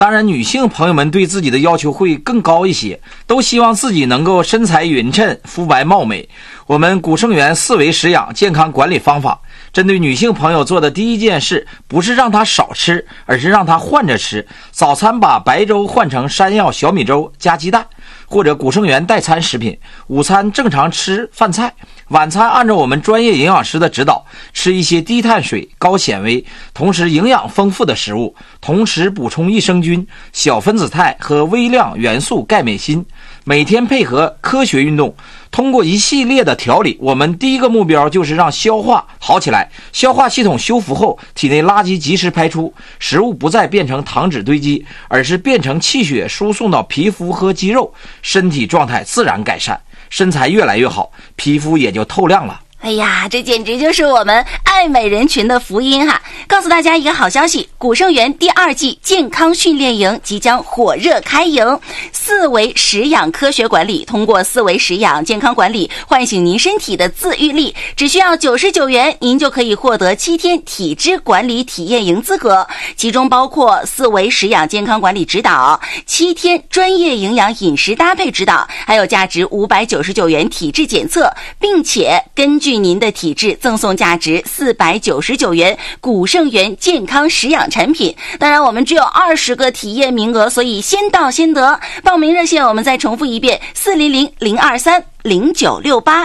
当然，女性朋友们对自己的要求会更高一些，都希望自己能够身材匀称、肤白貌美。我们古圣元四维食养健康管理方法，针对女性朋友做的第一件事，不是让她少吃，而是让她换着吃。早餐把白粥换成山药小米粥加鸡蛋，或者古圣元代餐食品。午餐正常吃饭菜，晚餐按照我们专业营养师的指导，吃一些低碳水、高纤维，同时营养丰富的食物，同时补充益生菌、小分子肽和微量元素钙镁锌。每天配合科学运动，通过一系列的调理，我们第一个目标就是让消化好起来。消化系统修复后，体内垃圾及时排出，食物不再变成糖脂堆积，而是变成气血输送到皮肤和肌肉，身体状态自然改善，身材越来越好，皮肤也就透亮了。 哎呀，这简直就是我们爱美人群的福音哈！告诉大家一个好消息，古圣元第2季健康训练营即将火热开营。四维食养科学管理，通过四维食养健康管理唤醒您身体的自愈力，只需要99元，您就可以获得7天体脂管理体验营资格，其中包括四维食养健康管理指导、7天专业营养饮食搭配指导，还有价值599元体质检测，并且根据您的体质赠送价值499元古圣元健康食养产品。当然我们只有20个体验名额，所以先到先得。报名热线我们再重复一遍，400-023-0968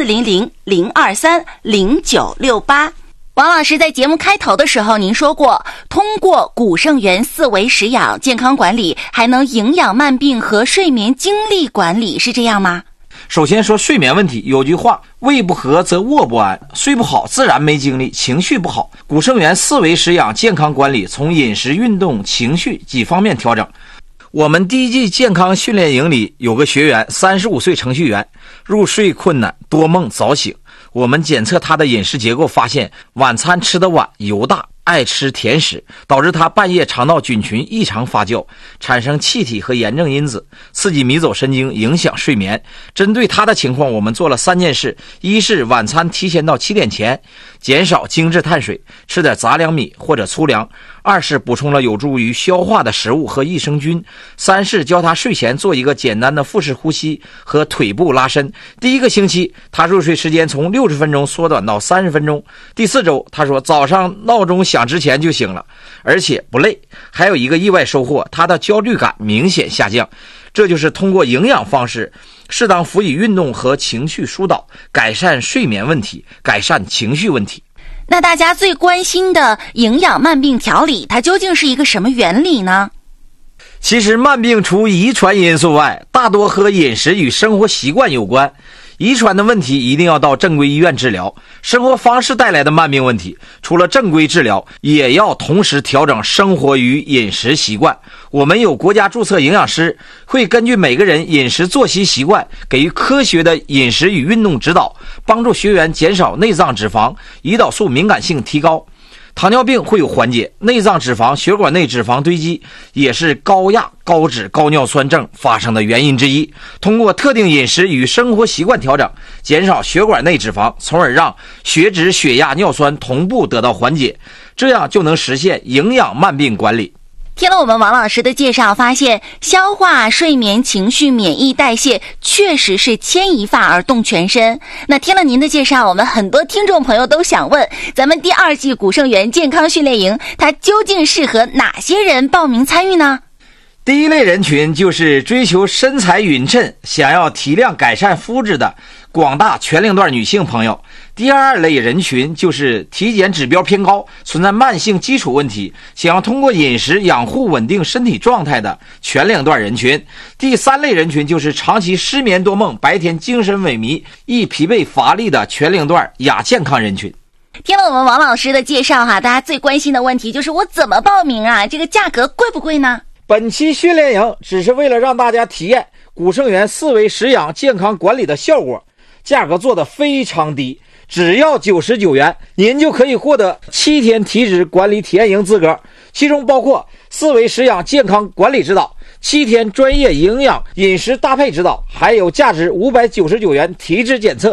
400-023-0968。王老师在节目开头的时候您说过，通过古圣元四维食养健康管理还能营养慢病和睡眠精力管理，是这样吗？ 首先说睡眠问题，有句话，胃不和则卧不安，睡不好自然没精力，情绪不好。古圣元四维食养健康管理从饮食、运动、情绪几方面调整。我们第一季健康训练营里有个学员，35岁程序员，入睡困难，多梦早醒。我们检测他的饮食结构，发现晚餐吃得晚，油大，爱吃甜食，导致他半夜肠道菌群异常发酵，产生气体和炎症因子，刺激迷走神经，影响睡眠。针对他的情况，我们做了3件事：一是晚餐提前到7点前，减少精致碳水，吃点杂粮米或者粗粮；二是补充了有助于消化的食物和益生菌；三是教他睡前做一个简单的腹式呼吸和腿部拉伸。第1个星期，他入睡时间从60分钟缩短到30分钟。第4周，他说早上闹钟响之前就醒了，而且不累。还有一个意外收获，他的焦虑感明显下降。这就是通过营养方式，适当辅以运动和情绪疏导，改善睡眠问题，改善情绪问题。 那大家最关心的营养慢病调理，它究竟是一个什么原理呢？ 其实慢病除遗传因素外，大多和饮食与生活习惯有关。遗传的问题一定要到正规医院治疗，生活方式带来的慢病问题，除了正规治疗，也要同时调整生活与饮食习惯。我们有国家注册营养师，会根据每个人饮食作息习惯，给予科学的饮食与运动指导，帮助学员减少内脏脂肪，胰岛素敏感性提高。糖尿病会有缓解，内脏脂肪、血管内脂肪堆积也是高压、高脂、高尿酸症发生的原因之一。通过特定饮食与生活习惯调整，减少血管内脂肪，从而让血脂、血压、尿酸同步得到缓解，这样就能实现营养慢病管理。 听了我们王老师的介绍，发现消化、睡眠、情绪、免疫、代谢确实是牵一发而动全身。那听了您的介绍，我们很多听众朋友都想问，咱们第2季古圣元健康训练营，它究竟适合哪些人报名参与呢？ 第一类人群就是追求身材匀称，想要提亮改善肤质的广大全龄段女性朋友。第二类人群就是体检指标偏高，存在慢性基础问题，想要通过饮食养护稳定身体状态的全龄段人群。第三类人群就是长期失眠多梦，白天精神萎靡，易疲惫乏力的全龄段亚健康人群。 听了我们王老师的介绍大家最关心的问题就是我怎么报名啊？这个价格贵不贵呢？ 本期训练营只是为了让大家体验古圣元四维食养健康管理的效果，价格做得非常低，只要99元，您就可以获得7天体脂管理体验营资格，其中包括四维食养健康管理指导、7天专业营养饮食搭配指导，还有价值599元体脂检测，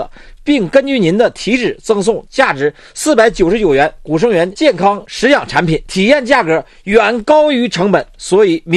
并根据您的体脂赠送价值499元古生源健康食养产品，体验价格远高于成本，所以